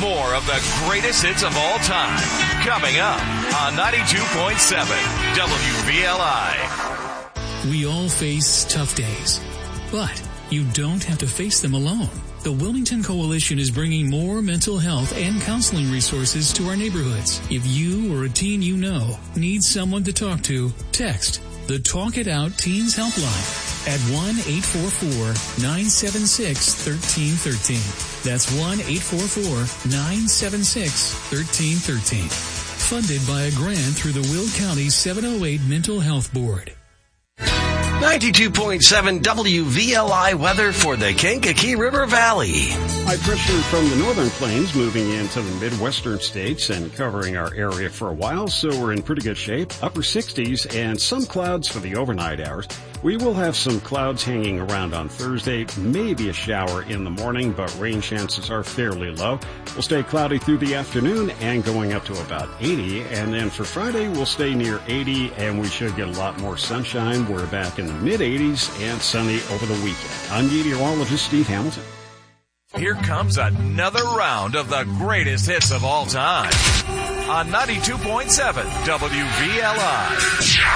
More of the greatest hits of all time. Coming up on 92.7 WVLI. We all face tough days, but you don't have to face them alone. The Wilmington Coalition is bringing more mental health and counseling resources to our neighborhoods. If you or a teen you know needs someone to talk to, text the Talk It Out Teens Helpline at 1-844-976-1313. That's 1-844-976-1313. Funded by a grant through the Will County 708 Mental Health Board. 92.7 WVLI weather for the Kankakee River Valley. High pressure from the northern plains moving into the midwestern states and covering our area for a while, so we're in pretty good shape. Upper 60s and some clouds for the overnight hours. We will have some clouds hanging around on Thursday, maybe a shower in the morning, but rain chances are fairly low. We'll stay cloudy through the afternoon and going up to about 80, and then for Friday we'll stay near 80 and we should get a lot more sunshine. We're back in the mid-80s and sunny over the weekend. I'm meteorologist Steve Hamilton. Here comes another round of the greatest hits of all time on 92.7 WVLI.